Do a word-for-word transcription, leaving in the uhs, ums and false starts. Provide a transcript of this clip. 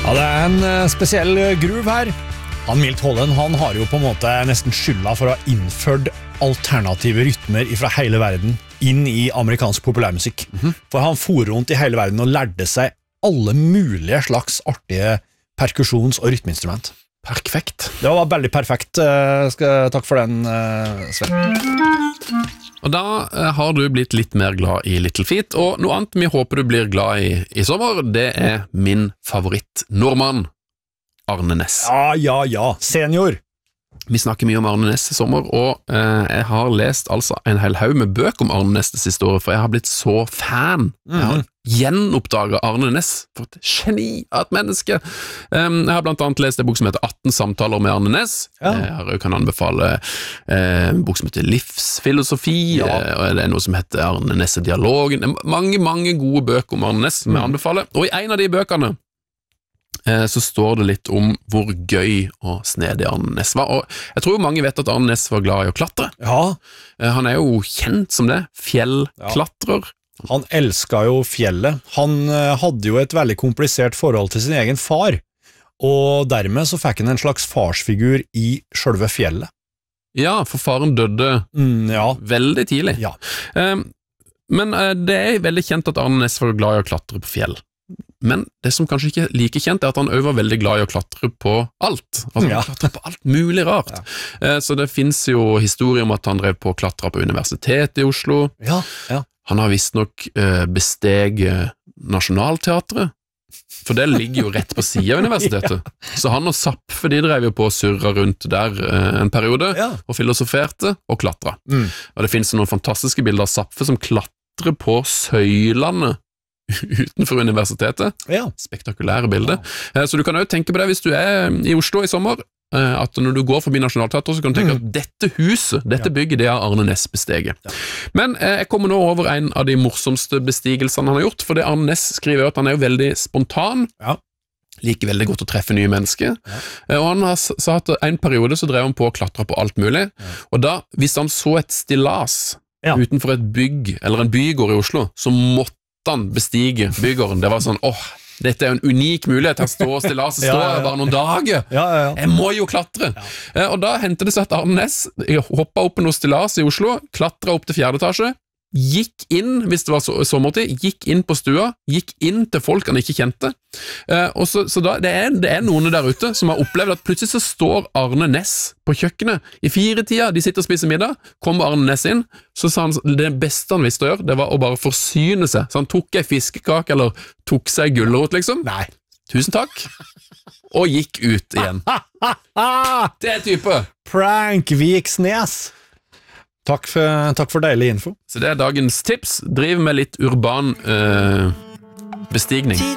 Ja, det er en uh, spesiell groove her. Han Milt Holland, han har jo på en måte nesten skylda for å ha innført alternative rytmer fra hele verden inn i amerikansk populærmusikk. Mm-hmm. For han for rundt i hele verden og lærte seg alle mulige slags artige perkusjons- og rytmeinstrument. Perfekt. Det var veldig perfekt. Uh, skal, takk for den, uh, Sven. Og da uh, har du blitt litt mer glad i Little Feat, og noe annet vi håper du blir glad i i sommer, det er min favoritt nordmann, Arne Næss. Ja, ja, ja. Senior. Vi snakker mye om Arne Næss i sommer, og eh, jeg har lest altså en hel haug med bøk om Arne Næss det siste året, for jeg har blitt så fan. Mm-hmm. Jeg har gjenoppdaget Arne Næss, for et geni av et menneske. Um, jeg har blant annet lest en bok som heter atten samtaler med Arne Næss. Ja. Jeg kan anbefale eh, en bok som heter Livsfilosofi, ja. eh, og det er noe som heter Arne Næss og dialogen. Mange, mange gode bøker om Arne Næss som jeg mm. anbefaler, og i en av de bøkene så står det litt om hvor gøy og snedig Arne Næss var, og jeg tror mange vet at Arne Næss var glad i å klatre. Ja. Han er jo kjent som det, fjellklatrer. Ja. Han elsket jo fjellet. Han hadde jo et veldig komplisert forhold til sin egen far, og dermed så fikk han en slags farsfigur i selve fjellet. Ja, for faren døde mm, ja. veldig tidlig. Ja. Men det er veldig kjent at Arne Næss var glad i å klatre på fjell. Men det som kanskje ikke er like kjent er at han også var veldig glad i å klatre på alt. Altså ja. Han klatre på alt mulig rart. Ja. Så det finnes jo historier om at han drev på å klatre på universitetet i Oslo. Ja. Ja. Han har visst nok besteget Nationalteatret, for det ligger jo rett på siden av universitetet. Ja. Så han og Zapfe, de drev jo på å surre rundt der en periode, ja. Og filosoferte og klatra. Mm. Og det finnes noen fantastiske bilder av Zapfe som klatrer på søylene utenfor universitetet. Ja. Spektakulære bilder. Ja. Så du kan jo tenke på det hvis du er i Oslo i sommer, at når du går forbi Nationalteatret, så kan du tenke mm. at dette huset, dette bygget, det har Arne Næss besteget. Ja. Men eh, jeg kommer nå over en av de morsomste bestigelsene han har gjort, for det Arne Næss skriver jo at han er jo veldig spontan, ja. Liker veldig godt å treffe nye mennesker, ja. Og han har sa at en periode så drev han på å klatre på alt mulig, ja. Og da, hvis han så et stillas ja. Utenfor et bygg, eller en bygård i Oslo, så måtte han bestige bygården. Det var sånn, åh, dette er en unik mulighet, her står stillas, står ja, ja, ja. Bare noen dager. Ja, ja, ja. Jeg må jo klatre. Ja. Eh, og da hentet det seg at Arne Næss hoppet opp på noe stillas i Oslo, klatra opp til fjerde etasje, gikk inn, hvis det var så, sommertid, gikk inn på stua, gikk inn til folk han ikke kjente, eh, og så, så da, det er, det er noen der ute som har opplevd at plutselig så står Arne Næss på kjøkkenet i fire tida, de sitter og spiser middag, kommer Arne Næss inn, så sa han det beste han visste å gjøre, det var å bare forsyne seg, så han tok ei fiskekake, eller tok seg gulrot liksom. Nei. Tusen takk. Og gikk ut igjen. Det er type. Prank Viksnes. Takk for, takk for deilig info. Så det er dagens tips. Driv med litt urban øh, bestigning.